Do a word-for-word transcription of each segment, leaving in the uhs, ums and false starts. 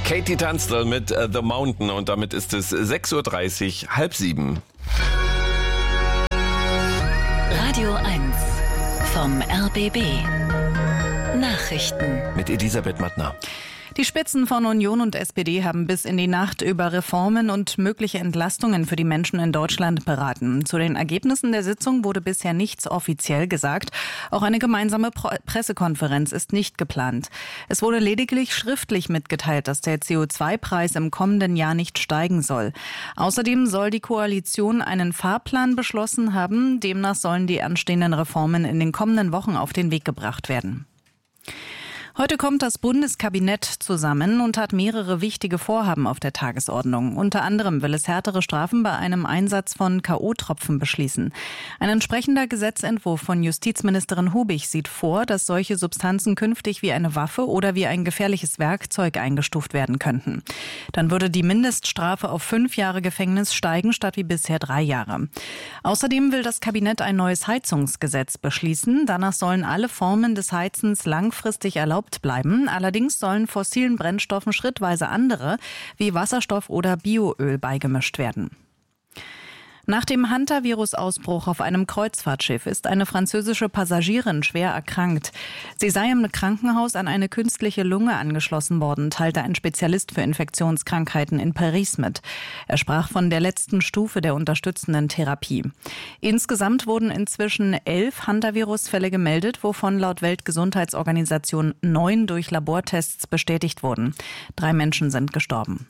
Katie Tunstall mit uh, The Mountain und damit ist es sechs Uhr dreißig, halb sieben. Radio eins vom R B B. Nachrichten mit Elisabeth Mattner. Die Spitzen von Union und S P D haben bis in die Nacht über Reformen und mögliche Entlastungen für die Menschen in Deutschland beraten. Zu den Ergebnissen der Sitzung wurde bisher nichts offiziell gesagt. Auch eine gemeinsame Pressekonferenz ist nicht geplant. Es wurde lediglich schriftlich mitgeteilt, dass der C O zwei Preis im kommenden Jahr nicht steigen soll. Außerdem soll die Koalition einen Fahrplan beschlossen haben. Demnach sollen die anstehenden Reformen in den kommenden Wochen auf den Weg gebracht werden. Heute kommt das Bundeskabinett zusammen und hat mehrere wichtige Vorhaben auf der Tagesordnung. Unter anderem will es härtere Strafen bei einem Einsatz von K O-Tropfen beschließen. Ein entsprechender Gesetzentwurf von Justizministerin Hubig sieht vor, dass solche Substanzen künftig wie eine Waffe oder wie ein gefährliches Werkzeug eingestuft werden könnten. Dann würde die Mindeststrafe auf fünf Jahre Gefängnis steigen, statt wie bisher drei Jahre. Außerdem will das Kabinett ein neues Heizungsgesetz beschließen. Danach sollen alle Formen des Heizens langfristig erlaubt bleiben. Allerdings sollen fossilen Brennstoffen schrittweise andere, wie Wasserstoff oder Bioöl, beigemischt werden. Nach dem Hantavirus-Ausbruch auf einem Kreuzfahrtschiff ist eine französische Passagierin schwer erkrankt. Sie sei im Krankenhaus an eine künstliche Lunge angeschlossen worden, teilte ein Spezialist für Infektionskrankheiten in Paris mit. Er sprach von der letzten Stufe der unterstützenden Therapie. Insgesamt wurden inzwischen elf Hantavirus-Fälle gemeldet, wovon laut Weltgesundheitsorganisation neun durch Labortests bestätigt wurden. Drei Menschen sind gestorben.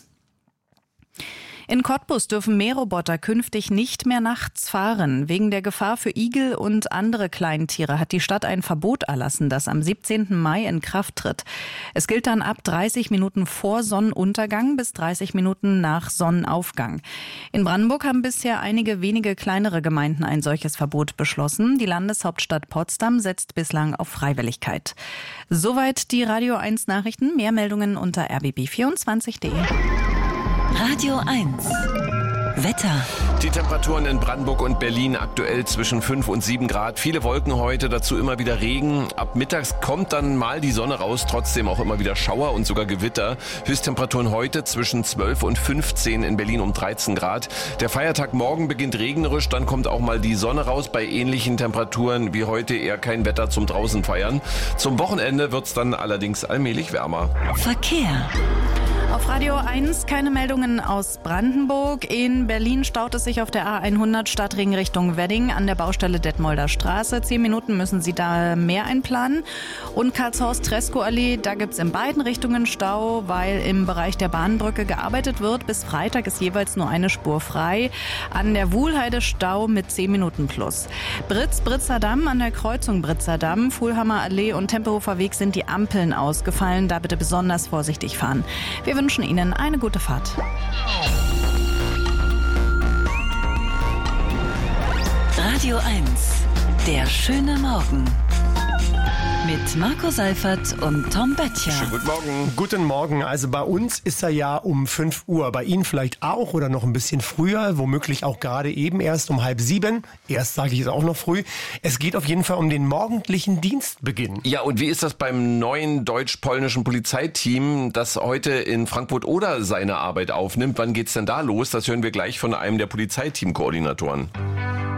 In Cottbus dürfen Mähroboter künftig nicht mehr nachts fahren. Wegen der Gefahr für Igel und andere Kleintiere hat die Stadt ein Verbot erlassen, das am siebzehnten Mai in Kraft tritt. Es gilt dann ab dreißig Minuten vor Sonnenuntergang bis dreißig Minuten nach Sonnenaufgang. In Brandenburg haben bisher einige wenige kleinere Gemeinden ein solches Verbot beschlossen. Die Landeshauptstadt Potsdam setzt bislang auf Freiwilligkeit. Soweit die Radio eins Nachrichten. Mehr Meldungen unter r b b vierundzwanzig punkt d e. Radio eins. Wetter. Die Temperaturen in Brandenburg und Berlin aktuell zwischen fünf und sieben Grad. Viele Wolken heute, dazu immer wieder Regen. Ab mittags kommt dann mal die Sonne raus, trotzdem auch immer wieder Schauer und sogar Gewitter. Höchsttemperaturen heute zwischen zwölf und fünfzehn, in Berlin um dreizehn Grad. Der Feiertag morgen beginnt regnerisch, dann kommt auch mal die Sonne raus. Bei ähnlichen Temperaturen wie heute eher kein Wetter zum draußen feiern. Zum Wochenende wird's dann allerdings allmählich wärmer. Verkehr. Auf Radio eins keine Meldungen aus Brandenburg. In Berlin staut es sich auf der A hundert Stadtring Richtung Wedding an der Baustelle Detmolder Straße. Zehn Minuten müssen Sie da mehr einplanen. Und Karlshorst-Treskow-Allee, da gibt es in beiden Richtungen Stau, weil im Bereich der Bahnbrücke gearbeitet wird. Bis Freitag ist jeweils nur eine Spur frei. An der Wuhlheide Stau mit zehn Minuten plus. Britz-Britzer Damm an der Kreuzung Britzer Damm, Fuhlhammer Allee und Tempelhofer Weg sind die Ampeln ausgefallen. Da bitte besonders vorsichtig fahren. Wir wünschen Ihnen eine gute Fahrt. Radio eins. Der schöne Morgen. Mit Marco Seifert und Tom Böttcher. Schönen guten Morgen. Guten Morgen. Also bei uns ist er ja um fünf Uhr. Bei Ihnen vielleicht auch oder noch ein bisschen früher. Womöglich auch gerade eben erst um halb sieben. Erst sage ich es auch noch früh. Es geht auf jeden Fall um den morgendlichen Dienstbeginn. Ja, und wie ist das beim neuen deutsch-polnischen Polizeiteam, das heute in Frankfurt-Oder seine Arbeit aufnimmt? Wann geht's denn da los? Das hören wir gleich von einem der Polizeiteam-Koordinatoren.